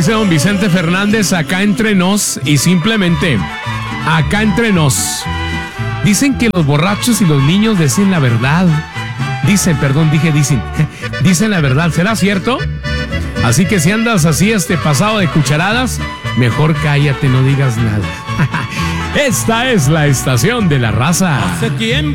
Dice don Vicente Fernández, acá entre nos y simplemente acá entre nos. Dicen que los borrachos y los niños dicen la verdad. Dicen la verdad. ¿Será cierto? Así que si andas así pasado de cucharadas, mejor cállate, no digas nada. Esta es la estación de la raza.